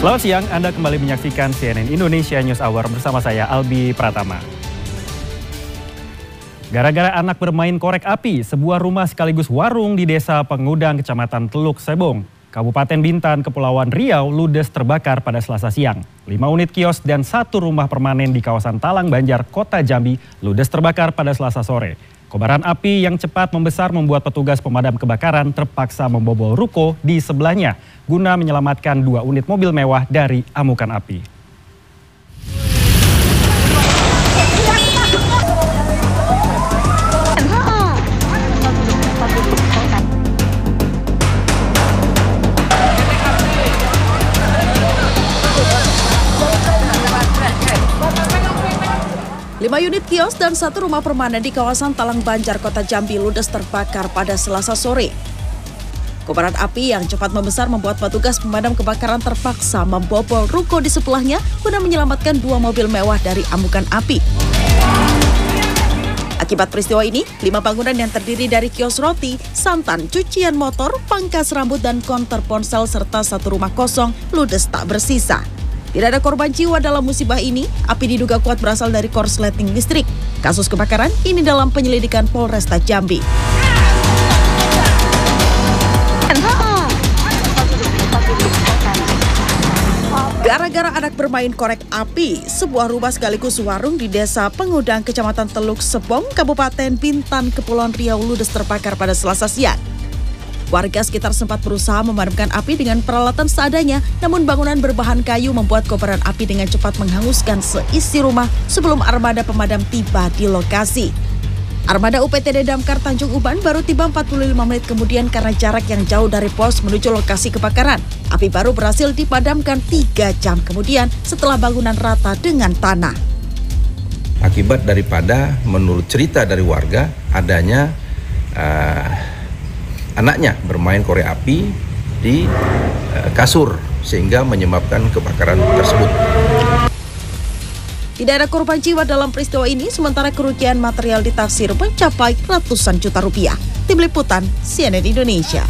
Selamat siang, Anda kembali menyaksikan CNN Indonesia News Hour bersama saya Albi Pratama. Gara-gara anak bermain korek api, sebuah rumah sekaligus warung di Desa Pengudang, Kecamatan Teluk Sebong, Kabupaten Bintan, Kepulauan Riau ludes terbakar pada Selasa siang. 5 unit kios dan 1 rumah permanen di kawasan Talang Banjar, Kota Jambi ludes terbakar pada Selasa sore. Kobaran api yang cepat membesar membuat petugas pemadam kebakaran terpaksa membobol ruko di sebelahnya guna menyelamatkan 2 unit mobil mewah dari amukan api. Lima unit kios dan 1 rumah permanen di kawasan Talang Banjar, Kota Jambi ludes terbakar pada Selasa sore. Kobaran api yang cepat membesar membuat petugas pemadam kebakaran terpaksa membobol ruko di sebelahnya guna menyelamatkan 2 mobil mewah dari amukan api. Akibat peristiwa ini, 5 bangunan yang terdiri dari kios roti, santan, cucian motor, pangkas rambut, dan konter ponsel serta 1 rumah kosong ludes tak bersisa. Tidak ada korban jiwa dalam musibah ini. Api diduga kuat berasal dari korsleting listrik. Kasus kebakaran ini dalam penyelidikan Polresta Jambi. Gara-gara anak bermain korek api, sebuah rumah sekaligus warung di Desa Pengudang, Kecamatan Teluk Sebong, Kabupaten Bintan, Kepulauan Riau ludes terbakar pada Selasa siang. Warga sekitar sempat berusaha memadamkan api dengan peralatan seadanya, namun bangunan berbahan kayu membuat kobaran api dengan cepat menghanguskan seisi rumah sebelum armada pemadam tiba di lokasi. Armada UPTD Damkar Tanjung Uban baru tiba 45 menit kemudian karena jarak yang jauh dari pos menuju lokasi kebakaran. Api baru berhasil dipadamkan 3 jam kemudian setelah bangunan rata dengan tanah. Akibat daripada menurut cerita dari warga adanya anaknya bermain korek api di kasur sehingga menyebabkan kebakaran tersebut. Tidak ada korban jiwa dalam peristiwa ini, sementara kerugian material ditaksir mencapai ratusan juta rupiah. Tim Liputan CNN Indonesia.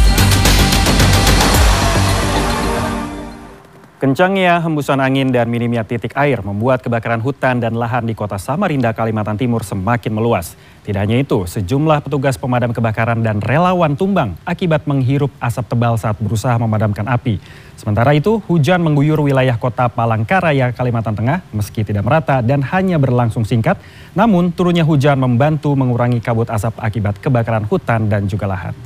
Kencangnya hembusan angin dan minimnya titik air membuat kebakaran hutan dan lahan di Kota Samarinda, Kalimantan Timur semakin meluas. Tidak hanya itu, sejumlah petugas pemadam kebakaran dan relawan tumbang akibat menghirup asap tebal saat berusaha memadamkan api. Sementara itu, hujan mengguyur wilayah Kota Palangkaraya, Kalimantan Tengah meski tidak merata dan hanya berlangsung singkat. Namun, turunnya hujan membantu mengurangi kabut asap akibat kebakaran hutan dan juga lahan.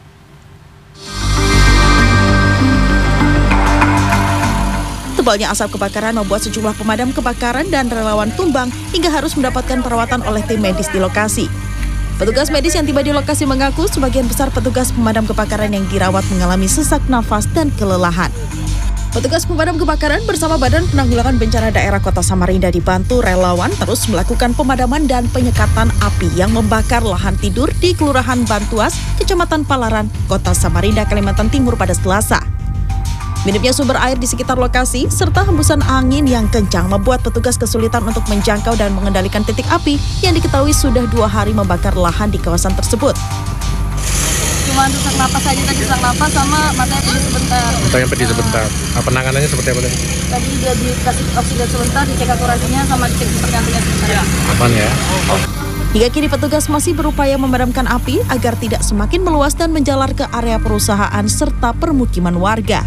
Tebalnya asap kebakaran membuat sejumlah pemadam kebakaran dan relawan tumbang hingga harus mendapatkan perawatan oleh tim medis di lokasi. Petugas medis yang tiba di lokasi mengaku sebagian besar petugas pemadam kebakaran yang dirawat mengalami sesak nafas dan kelelahan. Petugas pemadam kebakaran bersama Badan Penanggulangan Bencana Daerah Kota Samarinda dibantu relawan terus melakukan pemadaman dan penyekatan api yang membakar lahan tidur di Kelurahan Bantuas, Kecamatan Palaran, Kota Samarinda, Kalimantan Timur pada Selasa. Minimnya sumber air di sekitar lokasi serta hembusan angin yang kencang membuat petugas kesulitan untuk menjangkau dan mengendalikan titik api yang diketahui sudah 2 hari membakar lahan di kawasan tersebut. Cuma sesak napas aja tadi, sesak napas sama matanya pedih sebentar. Matanya pedih sebentar. Penanganannya seperti apa tadi? Tadi dia dikasih oksigen sebentar, dicek akurasinya sama dicek jantungnya sebentar. Aman ya? Hingga kini petugas masih berupaya memadamkan api agar tidak semakin meluas dan menjalar ke area perusahaan serta permukiman warga.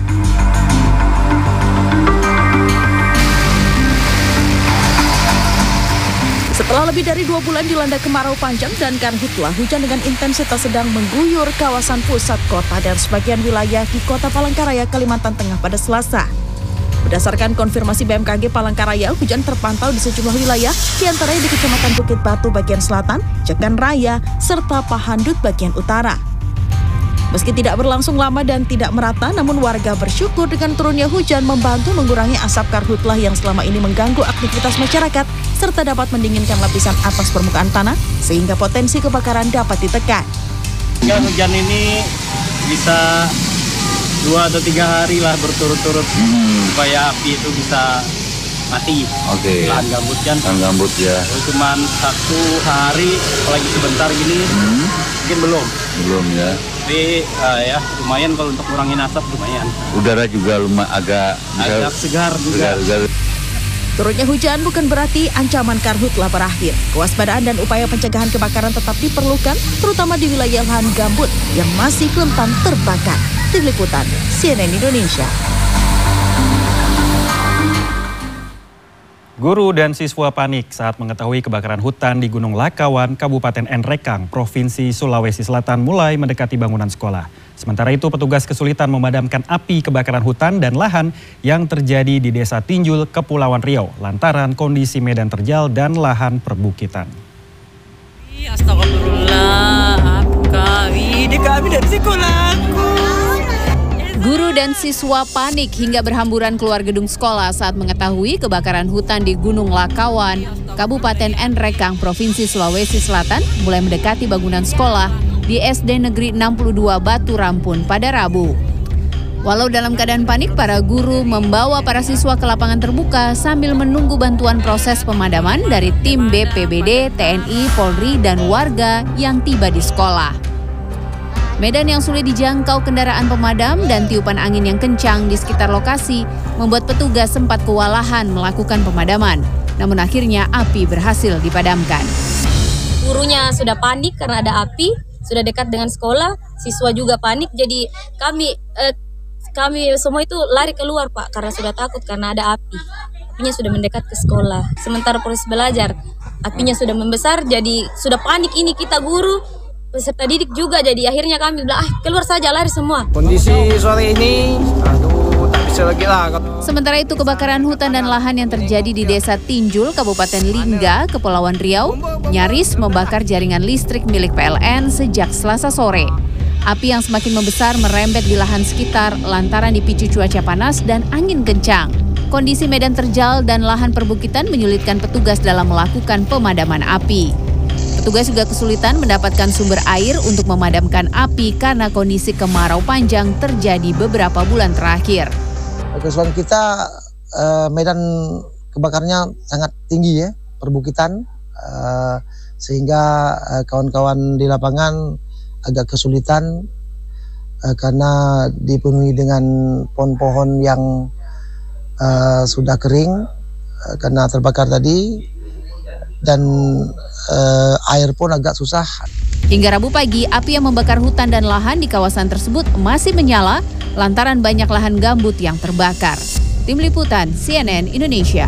Setelah lebih dari 2 bulan dilanda kemarau panjang dan karhutlah, hujan dengan intensitas sedang mengguyur kawasan pusat kota dan sebagian wilayah di Kota Palangkaraya, Kalimantan Tengah pada Selasa. Berdasarkan konfirmasi BMKG Palangkaraya, hujan terpantau di sejumlah wilayah, diantaranya di Kecamatan Bukit Batu bagian selatan, Cekan Raya, serta Pahandut bagian utara. Meski tidak berlangsung lama dan tidak merata, namun warga bersyukur dengan turunnya hujan membantu mengurangi asap karhutlah yang selama ini mengganggu aktivitas masyarakat, serta dapat mendinginkan lapisan atas permukaan tanah, sehingga potensi kebakaran dapat ditekan. Hujan ini bisa 2 atau 3 hari lah berturut-turut supaya api itu bisa mati. Oke. Lahan gambut kan. Lahan gambut ya. Cuman 1 hari, apalagi sebentar gini, mungkin belum. Belum ya. Tapi ya lumayan kalau untuk kurangin asap lumayan. Udara juga agak segar juga. Turunnya hujan bukan berarti ancaman karhutlah berakhir. Kewaspadaan dan upaya pencegahan kebakaran tetap diperlukan, terutama di wilayah lahan gambut yang masih rentan terbakar. Tim Liputan CNN Indonesia. Guru dan siswa panik saat mengetahui kebakaran hutan di Gunung Lakawan, Kabupaten Nrekang, Provinsi Sulawesi Selatan mulai mendekati bangunan sekolah. Sementara itu petugas kesulitan memadamkan api kebakaran hutan dan lahan yang terjadi di Desa Tinjul, Kepulauan Riau, lantaran kondisi medan terjal dan lahan perbukitan. Astagfirullah, kami dari sekolahku. Guru dan siswa panik hingga berhamburan keluar gedung sekolah saat mengetahui kebakaran hutan di Gunung Lakawan, Kabupaten Nrekang, Provinsi Sulawesi Selatan mulai mendekati bangunan sekolah di SD Negeri 62 Batu Rampun pada Rabu. Walau dalam keadaan panik, para guru membawa para siswa ke lapangan terbuka sambil menunggu bantuan proses pemadaman dari tim BPBD, TNI, Polri, dan warga yang tiba di sekolah. Medan yang sulit dijangkau kendaraan pemadam dan tiupan angin yang kencang di sekitar lokasi membuat petugas sempat kewalahan melakukan pemadaman. Namun akhirnya api berhasil dipadamkan. Gurunya sudah panik karena ada api, sudah dekat dengan sekolah, siswa juga panik, jadi kami semua itu lari keluar Pak karena sudah takut karena ada api. Apinya sudah mendekat ke sekolah. Sementara proses belajar, apinya sudah membesar, jadi sudah panik ini kita guru, peserta didik juga, jadi akhirnya kami bilang keluar saja, lari semua. Kondisi sore ini, tak bisa lagi lah. Sementara itu kebakaran hutan dan lahan yang terjadi di Desa Tinjul, Kabupaten Lingga, Kepulauan Riau, nyaris membakar jaringan listrik milik PLN sejak Selasa sore. Api yang semakin membesar merembet di lahan sekitar lantaran dipicu cuaca panas dan angin kencang. Kondisi medan terjal dan lahan perbukitan menyulitkan petugas dalam melakukan pemadaman api. Petugas juga kesulitan mendapatkan sumber air untuk memadamkan api karena kondisi kemarau panjang terjadi beberapa bulan terakhir. Kesulitan kita medan kebakarnya sangat tinggi ya, perbukitan, sehingga kawan-kawan di lapangan agak kesulitan karena dipenuhi dengan pohon-pohon yang sudah kering karena terbakar tadi, dan air pun agak susah. Hingga Rabu pagi, api yang membakar hutan dan lahan di kawasan tersebut masih menyala lantaran banyak lahan gambut yang terbakar. Tim Liputan CNN Indonesia.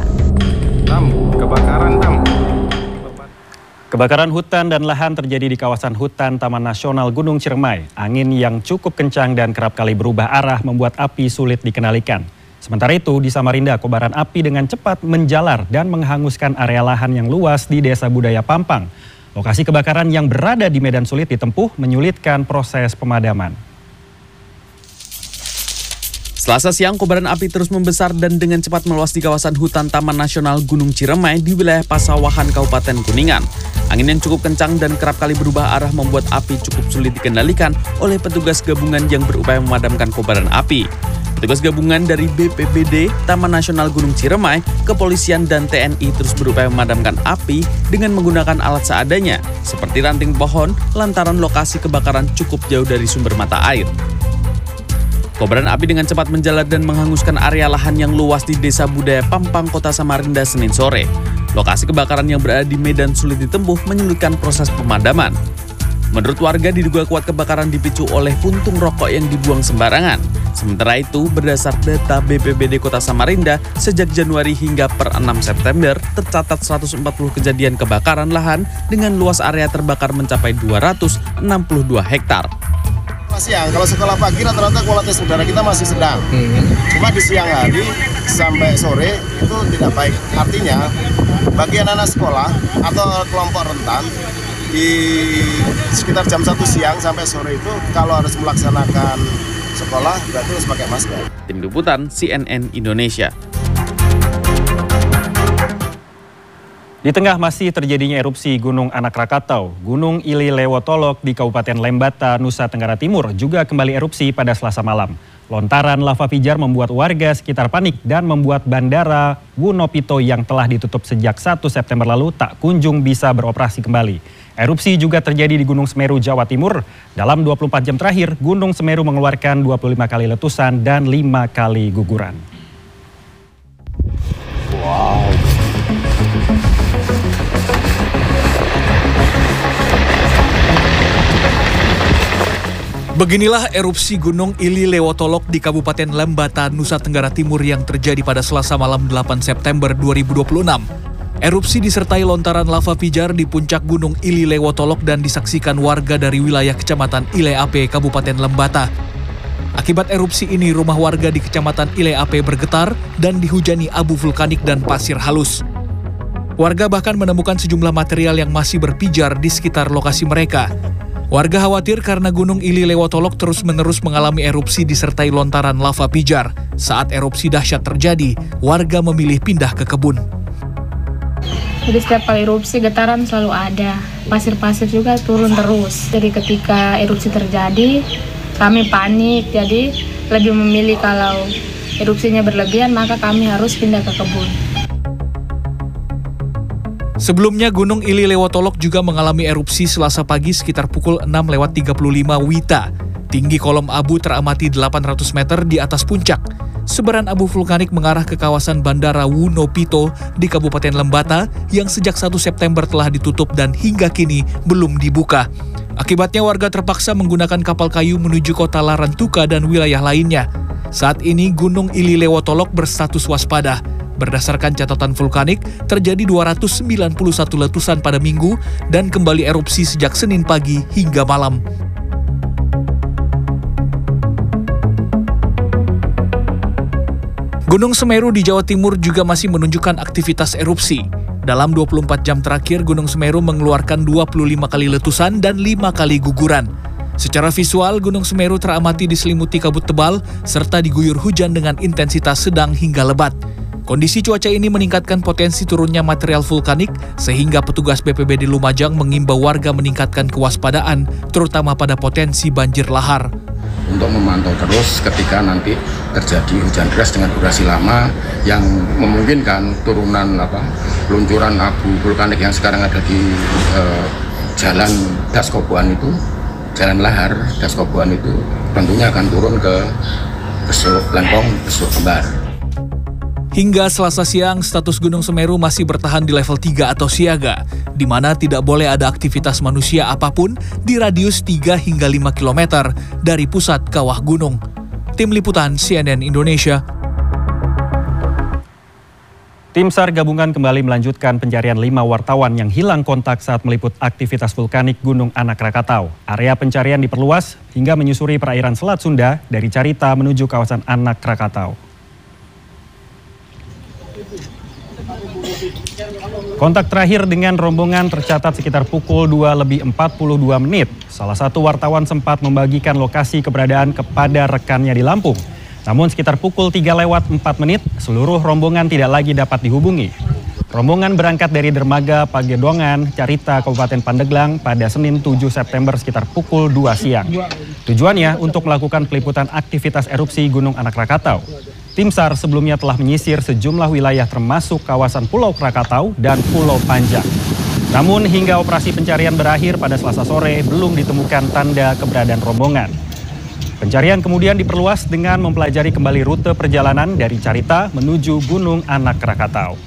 Kebakaran hutan dan lahan terjadi di kawasan hutan Taman Nasional Gunung Ciremai. Angin yang cukup kencang dan kerap kali berubah arah membuat api sulit dikendalikan. Sementara itu di Samarinda, kobaran api dengan cepat menjalar dan menghanguskan area lahan yang luas di Desa Budaya Pampang. Lokasi kebakaran yang berada di medan sulit ditempuh menyulitkan proses pemadaman. Selasa siang, kobaran api terus membesar dan dengan cepat meluas di kawasan hutan Taman Nasional Gunung Ciremai di wilayah Pasawahan, Kabupaten Kuningan. Angin yang cukup kencang dan kerap kali berubah arah membuat api cukup sulit dikendalikan oleh petugas gabungan yang berupaya memadamkan kobaran api. Petugas gabungan dari BPBD, Taman Nasional Gunung Ciremai, Kepolisian, dan TNI terus berupaya memadamkan api dengan menggunakan alat seadanya, seperti ranting pohon, lantaran lokasi kebakaran cukup jauh dari sumber mata air. Kobaran api dengan cepat menjalar dan menghanguskan area lahan yang luas di Desa Budaya Pampang, Kota Samarinda, Senin sore. Lokasi kebakaran yang berada di medan sulit ditempuh menyulitkan proses pemadaman. Menurut warga, diduga kuat kebakaran dipicu oleh puntung rokok yang dibuang sembarangan. Sementara itu, berdasar data BPBD Kota Samarinda, sejak Januari hingga per 6 September, tercatat 140 kejadian kebakaran lahan dengan luas area terbakar mencapai 262 hektar. Siang, kalau sekolah pagi rata-rata kualitas udara kita masih sedang. Cuma di siang hari sampai sore itu tidak baik. Artinya, bagi anak-anak sekolah atau kelompok rentan, di sekitar jam 1 siang sampai sore itu kalau harus melaksanakan sekolah berarti harus pakai masker. Tim Liputan CNN Indonesia. Di tengah masih terjadinya erupsi Gunung Anak Rakatau, Gunung Ili Lewotolok di Kabupaten Lembata, Nusa Tenggara Timur juga kembali erupsi pada Selasa malam. Lontaran lava pijar membuat warga sekitar panik dan membuat Bandara Wunopito yang telah ditutup sejak 1 September lalu tak kunjung bisa beroperasi kembali. Erupsi juga terjadi di Gunung Semeru, Jawa Timur. Dalam 24 jam terakhir, Gunung Semeru mengeluarkan 25 kali letusan dan 5 kali guguran. Wow. Beginilah erupsi Gunung Ili Lewotolok di Kabupaten Lembata, Nusa Tenggara Timur yang terjadi pada Selasa malam 8 September 2026. Erupsi disertai lontaran lava pijar di puncak Gunung Ili Lewotolok dan disaksikan warga dari wilayah Kecamatan Ile Ape, Kabupaten Lembata. Akibat erupsi ini, rumah warga di Kecamatan Ile Ape bergetar dan dihujani abu vulkanik dan pasir halus. Warga bahkan menemukan sejumlah material yang masih berpijar di sekitar lokasi mereka. Warga khawatir karena Gunung Ili Lewotolok terus-menerus mengalami erupsi disertai lontaran lava pijar. Saat erupsi dahsyat terjadi, warga memilih pindah ke kebun. Jadi setiap kali erupsi getaran selalu ada, pasir-pasir juga turun terus. Jadi ketika erupsi terjadi, kami panik, jadi lebih memilih kalau erupsinya berlebihan maka kami harus pindah ke kebun. Sebelumnya Gunung Ili Lewotolok juga mengalami erupsi Selasa pagi sekitar pukul 6:35 WITA. Tinggi kolom abu teramati 800 meter di atas puncak. Sebaran abu vulkanik mengarah ke kawasan Bandara Wunopito di Kabupaten Lembata yang sejak 1 September telah ditutup dan hingga kini belum dibuka. Akibatnya warga terpaksa menggunakan kapal kayu menuju kota Larantuka dan wilayah lainnya. Saat ini Gunung Ili Lewotolok berstatus waspada. Berdasarkan catatan vulkanik, terjadi 291 letusan pada Minggu dan kembali erupsi sejak Senin pagi hingga malam. Gunung Semeru di Jawa Timur juga masih menunjukkan aktivitas erupsi. Dalam 24 jam terakhir, Gunung Semeru mengeluarkan 25 kali letusan dan 5 kali guguran. Secara visual, Gunung Semeru teramati diselimuti kabut tebal serta diguyur hujan dengan intensitas sedang hingga lebat. Kondisi cuaca ini meningkatkan potensi turunnya material vulkanik sehingga petugas BPBD Lumajang mengimbau warga meningkatkan kewaspadaan, terutama pada potensi banjir lahar. Untuk memantau terus ketika nanti terjadi hujan deras dengan durasi lama yang memungkinkan turunan luncuran abu vulkanik yang sekarang ada di jalan Daskobuan itu, jalan lahar Daskobuan itu tentunya akan turun ke Besuk Lengkong, Besuk Kembar. Hingga Selasa siang, status Gunung Semeru masih bertahan di level 3 atau siaga, di mana tidak boleh ada aktivitas manusia apapun di radius 3 hingga 5 km dari pusat kawah gunung. Tim Liputan CNN Indonesia. Tim SAR gabungan kembali melanjutkan pencarian 5 wartawan yang hilang kontak saat meliput aktivitas vulkanik Gunung Anak Rakatau. Area pencarian diperluas hingga menyusuri perairan Selat Sunda dari Carita menuju kawasan Anak Rakatau. Kontak terakhir dengan rombongan tercatat sekitar pukul 2:42. Salah satu wartawan sempat membagikan lokasi keberadaan kepada rekannya di Lampung. Namun sekitar pukul 3:04, seluruh rombongan tidak lagi dapat dihubungi. Rombongan berangkat dari Dermaga Pagedongan, Carita, Kabupaten Pandeglang pada Senin 7 September sekitar pukul 2 siang. Tujuannya untuk melakukan peliputan aktivitas erupsi Gunung Anak Rakatau. Tim SAR sebelumnya telah menyisir sejumlah wilayah termasuk kawasan Pulau Krakatau dan Pulau Panjang. Namun hingga operasi pencarian berakhir pada Selasa sore belum ditemukan tanda keberadaan rombongan. Pencarian kemudian diperluas dengan mempelajari kembali rute perjalanan dari Carita menuju Gunung Anak Rakatau.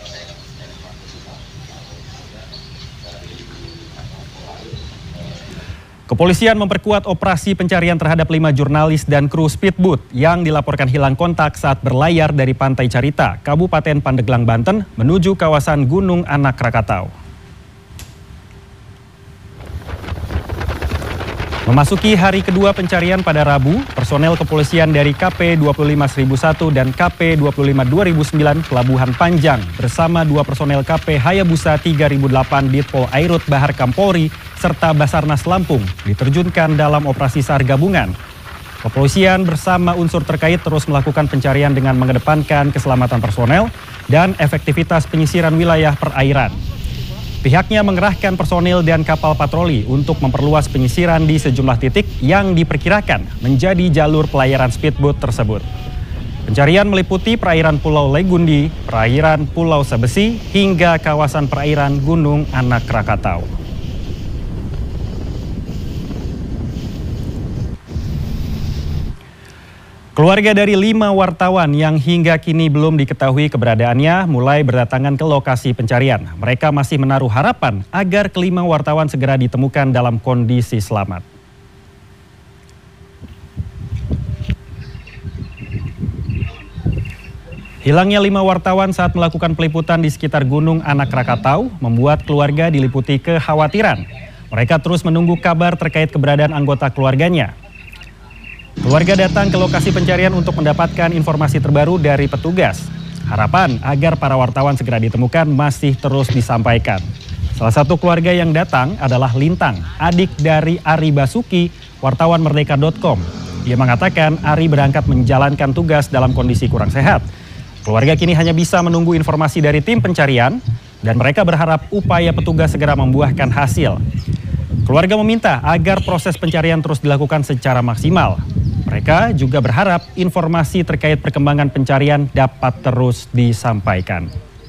Kepolisian memperkuat operasi pencarian terhadap 5 jurnalis dan kru speedboat yang dilaporkan hilang kontak saat berlayar dari Pantai Carita, Kabupaten Pandeglang, Banten, menuju kawasan Gunung Anak Rakatau. Memasuki hari kedua pencarian pada Rabu, personel kepolisian dari KP 25001 dan KP 25209 Pelabuhan Panjang bersama 2 personel KP Hayabusa 3008 Ditpol Airut Bahar Kampolri serta Basarnas Lampung diterjunkan dalam operasi SAR gabungan. Kepolisian bersama unsur terkait terus melakukan pencarian dengan mengedepankan keselamatan personel dan efektivitas penyisiran wilayah perairan. Pihaknya mengerahkan personil dan kapal patroli untuk memperluas penyisiran di sejumlah titik yang diperkirakan menjadi jalur pelayaran speedboat tersebut. Pencarian meliputi perairan Pulau Legundi, perairan Pulau Sebesi, hingga kawasan perairan Gunung Anak Rakatau. Keluarga dari 5 wartawan yang hingga kini belum diketahui keberadaannya mulai berdatangan ke lokasi pencarian. Mereka masih menaruh harapan agar kelima wartawan segera ditemukan dalam kondisi selamat. Hilangnya 5 wartawan saat melakukan peliputan di sekitar Gunung Anak Rakatau membuat keluarga diliputi kekhawatiran. Mereka terus menunggu kabar terkait keberadaan anggota keluarganya. Keluarga datang ke lokasi pencarian untuk mendapatkan informasi terbaru dari petugas. Harapan agar para wartawan segera ditemukan masih terus disampaikan. Salah satu keluarga yang datang adalah Lintang, adik dari Ari Basuki, wartawan Merdeka.com. Ia mengatakan Ari berangkat menjalankan tugas dalam kondisi kurang sehat. Keluarga kini hanya bisa menunggu informasi dari tim pencarian dan mereka berharap upaya petugas segera membuahkan hasil. Keluarga meminta agar proses pencarian terus dilakukan secara maksimal. Mereka juga berharap informasi terkait perkembangan pencarian dapat terus disampaikan.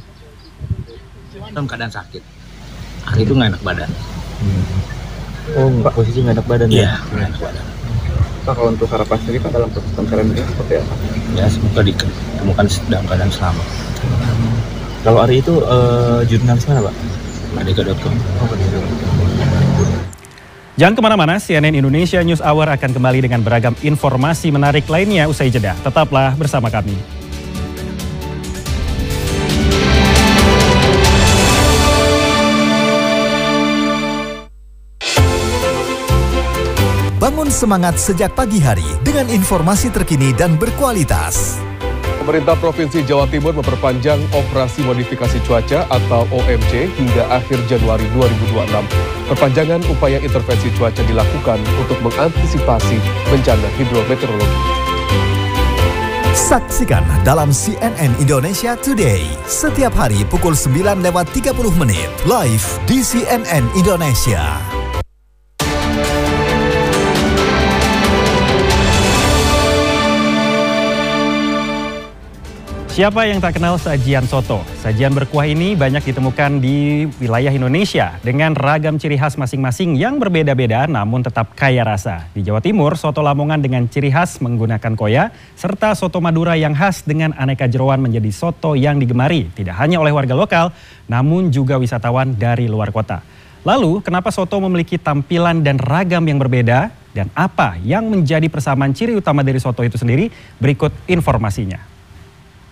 Dalam keadaan sakit, hari itu nggak enak badan. Oh, posisi nggak enak badan ya? Iya, nggak enak badan. Pak, kalau untuk harapan sendiri Pak dalam proses pencarian ini seperti apa? Ya, semoga ditemukan dalam keadaan selamat. Kalau hari itu jurnalis mana Pak? Merdeka.com. Oh, Merdeka.com. Jangan kemana-mana, CNN Indonesia News Hour akan kembali dengan beragam informasi menarik lainnya usai jeda. Tetaplah bersama kami. Bangun semangat sejak pagi hari dengan informasi terkini dan berkualitas. Pemerintah Provinsi Jawa Timur memperpanjang operasi modifikasi cuaca atau OMC hingga akhir Januari 2026. Perpanjangan upaya intervensi cuaca dilakukan untuk mengantisipasi bencana hidrometeorologi. Saksikan dalam CNN Indonesia Today setiap hari pukul 9:30 live di CNN Indonesia. Siapa yang tak kenal sajian soto? Sajian berkuah ini banyak ditemukan di wilayah Indonesia dengan ragam ciri khas masing-masing yang berbeda-beda namun tetap kaya rasa. Di Jawa Timur, soto Lamongan dengan ciri khas menggunakan koya, serta soto Madura yang khas dengan aneka jeroan menjadi soto yang digemari tidak hanya oleh warga lokal namun juga wisatawan dari luar kota. Lalu, kenapa soto memiliki tampilan dan ragam yang berbeda? Dan apa yang menjadi persamaan ciri utama dari soto itu sendiri? Berikut informasinya.